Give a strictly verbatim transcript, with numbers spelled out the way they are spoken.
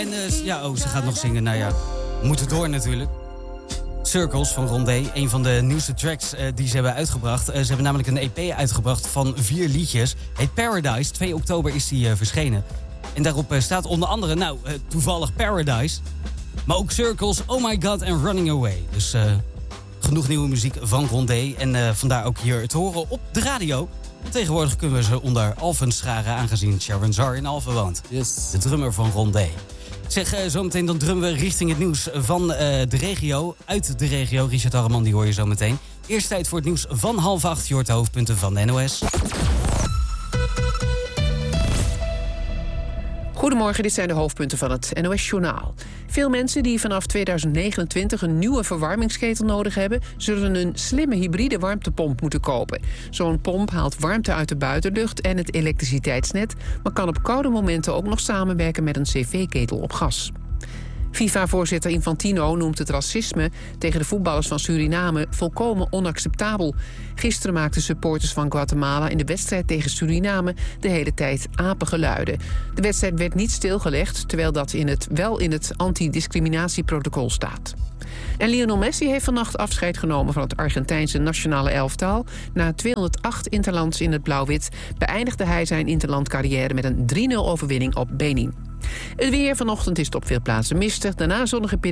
uh, ja, oh, ze gaat nog zingen. Nou ja, we moeten door natuurlijk. Circles van Rondé, een van de nieuwste tracks uh, die ze hebben uitgebracht. Uh, ze hebben namelijk een E P uitgebracht van vier liedjes. Heet Paradise. twee oktober is die uh, verschenen. En daarop uh, staat onder andere, nou, uh, toevallig Paradise. Maar ook Circles, Oh My God en Running Away. Dus uh, genoeg nieuwe muziek van Rondé. En uh, vandaar ook hier te horen op de radio. Tegenwoordig kunnen we ze onder Alphen scharen, aangezien Sharon Zar in Alphen woont. Yes. De drummer van Rondé. Zeg, uh, zometeen dan drummen we richting het nieuws van uh, de regio. Uit de regio, Richard Harreman, die hoor je zo meteen. Eerst tijd voor het nieuws van half acht. Je hoort de hoofdpunten van de N O S. Goedemorgen, dit zijn de hoofdpunten van het N O S-journaal. Veel mensen die vanaf tweeduizend negenentwintig een nieuwe verwarmingsketel nodig hebben, zullen een slimme hybride warmtepomp moeten kopen. Zo'n pomp haalt warmte uit de buitenlucht en het elektriciteitsnet, maar kan op koude momenten ook nog samenwerken met een cv-ketel op gas. FIFA-voorzitter Infantino noemt het racisme tegen de voetballers van Suriname volkomen onacceptabel. Gisteren maakten supporters van Guatemala in de wedstrijd tegen Suriname de hele tijd apengeluiden. De wedstrijd werd niet stilgelegd, terwijl dat in het, wel in het antidiscriminatieprotocol staat. En Lionel Messi heeft vannacht afscheid genomen van het Argentijnse nationale elftal. Na tweehonderdacht interlands in het blauw-wit beëindigde hij zijn interlandcarrière met een drie nul overwinning op Benin. Het weer vanochtend is het op veel plaatsen mistig, daarna zonnige